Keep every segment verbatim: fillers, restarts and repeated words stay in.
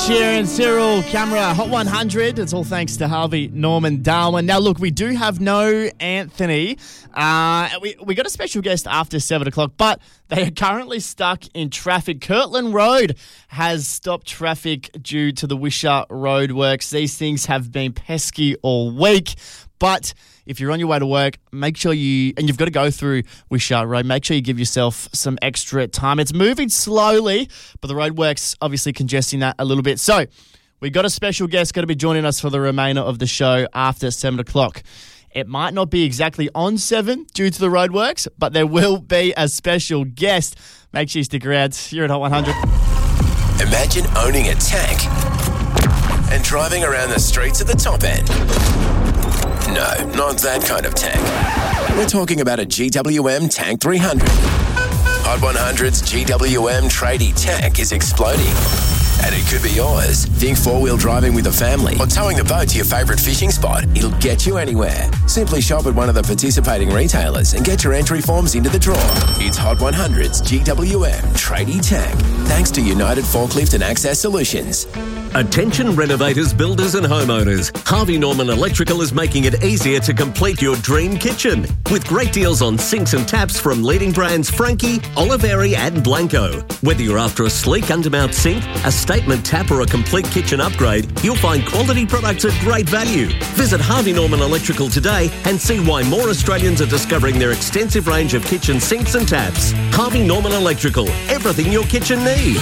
Sheeran, Cyril, Camera, Hot one hundred. It's all thanks to Harvey Norman Darwin. Now, look, we do have no Anthony. Uh, we, we got a special guest after seven o'clock, but they are currently stuck in traffic. Kirtland Road has stopped traffic due to the Wishart roadworks. These things have been pesky all week, but if you're on your way to work, make sure you, and you've got to go through Wishart Road, make sure you give yourself some extra time. It's moving slowly, but the roadworks obviously congesting that a little bit. So we got a special guest going to be joining us for the remainder of the show after seven o'clock. It might not be exactly on seven due to the roadworks, but there will be a special guest. Make sure you stick around. You're at Hot one hundred. Imagine owning a tank and driving around the streets at the top end. No, not that kind of tank. We're talking about a G W M Tank three hundred. Hot one hundred's G W M tradie tank is exploding. And it could be yours. Think four-wheel driving with a family or towing the boat to your favourite fishing spot. It'll get you anywhere. Simply shop at one of the participating retailers and get your entry forms into the draw. It's Hot one hundred's G W M Tradie Tank, thanks to United Forklift and Access Solutions. Attention renovators, builders and homeowners. Harvey Norman Electrical is making it easier to complete your dream kitchen. With great deals on sinks and taps from leading brands Frankie, Oliveri and Blanco. Whether you're after a sleek undermount sink, a statement tap or a complete kitchen upgrade, you'll find quality products at great value. Visit Harvey Norman Electrical today and see why more Australians are discovering their extensive range of kitchen sinks and taps. Harvey Norman Electrical, everything your kitchen needs.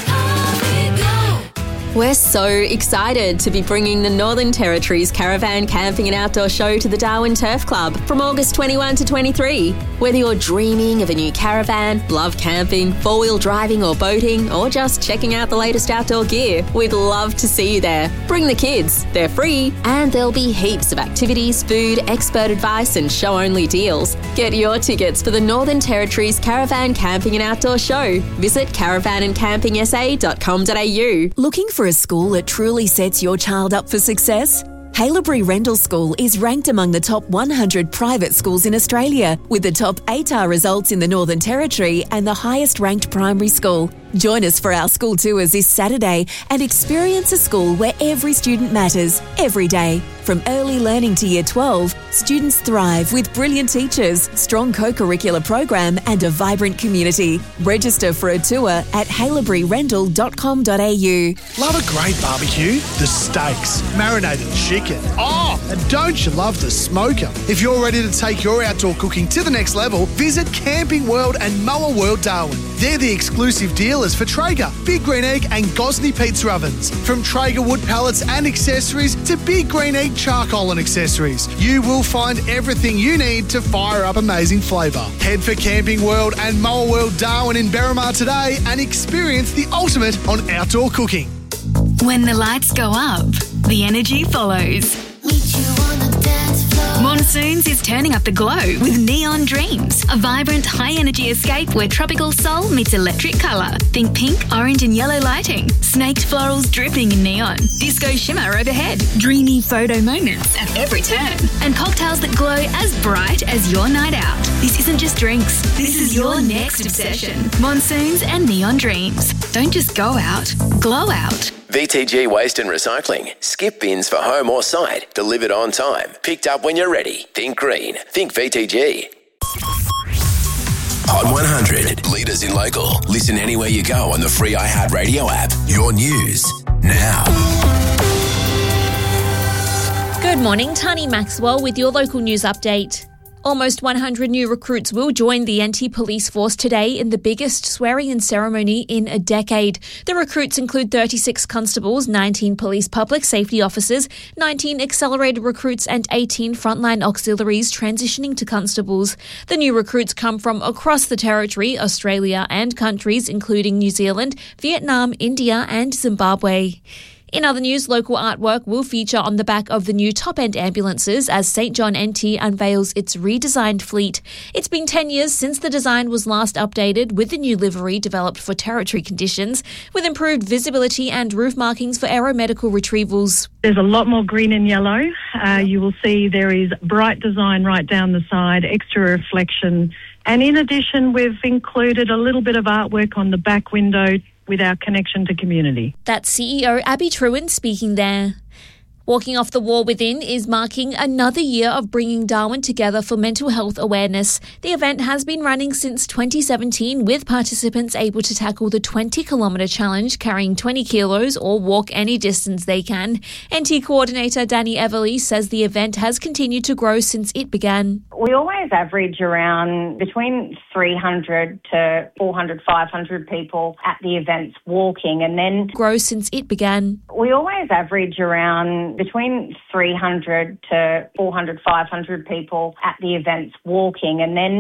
We're so excited to be bringing the Northern Territory's Caravan Camping and Outdoor Show to the Darwin Turf Club from August twenty-first to twenty-third. Whether you're dreaming of a new caravan, love camping, four-wheel driving or boating, or just checking out the latest outdoor gear, we'd love to see you there. Bring the kids, they're free, and there'll be heaps of activities, food, expert advice and show-only deals. Get your tickets for the Northern Territory's Caravan Camping and Outdoor Show. Visit caravan and camping s a dot com dot a u. Looking for a school that truly sets your child up for success? Haileybury Rendell School is ranked among the top one hundred private schools in Australia, with the top A T A R results in the Northern Territory and the highest ranked primary school. Join us for our school tours this Saturday and experience a school where every student matters, every day. From early learning to year twelve, students thrive with brilliant teachers, strong co-curricular program and a vibrant community. Register for a tour at haileybury rendell dot com dot a u. Love a great barbecue? The steaks, marinated chicken. Oh, and don't you love the smoker? If you're ready to take your outdoor cooking to the next level, visit Camping World and Moa World Darwin. They're the exclusive dealers for Traeger, Big Green Egg and Gosney pizza ovens. From Traeger wood pallets and accessories to Big Green Egg charcoal and accessories, you will find everything you need to fire up amazing flavour. Head for Camping World and Moa World Darwin in Berrimah today and experience the ultimate on outdoor cooking. When the lights go up, the energy follows. Monsoons is turning up the glow with Neon Dreams, a vibrant, high-energy escape where tropical soul meets electric colour. Think pink, orange and yellow lighting, snaked florals dripping in neon, disco shimmer overhead, dreamy photo moments at every turn, and cocktails that glow as bright as your night out. This isn't just drinks, this is your next obsession. Monsoons and Neon Dreams. Don't just go out, glow out. V T G Waste and Recycling. Skip bins for home or site. Delivered on time. Picked up when you're ready. Think green. Think V T G. Hot one hundred. Leaders in local. Listen anywhere you go on the free iHeartRadio app. Your news now. Good morning. Tani Maxwell with your local news update. Almost one hundred new recruits will join the anti-police force today in the biggest swearing-in ceremony in a decade. The recruits include thirty-six constables, nineteen police public safety officers, nineteen accelerated recruits and eighteen frontline auxiliaries transitioning to constables. The new recruits come from across the territory, Australia and countries including New Zealand, Vietnam, India and Zimbabwe. In other news, local artwork will feature on the back of the new top-end ambulances as Saint John N T unveils its redesigned fleet. It's been ten years since the design was last updated, with the new livery developed for territory conditions, with improved visibility and roof markings for aeromedical retrievals. There's a lot more green and yellow. Uh, you will see there is bright design right down the side, extra reflection. And in addition, we've included a little bit of artwork on the back window with our connection to community. That's C E O Abby Trewin speaking there. Walking Off the Wall Within is marking another year of bringing Darwin together for mental health awareness. The event has been running since twenty seventeen, with participants able to tackle the twenty kilometre challenge, carrying twenty kilos or walk any distance they can. N T coordinator Danny Everly says the event has continued to grow since it began. We always average around between three hundred to four hundred, five hundred people at the events walking, and then grow since it began. We always average around between three hundred to four hundred, five hundred people at the events walking, and then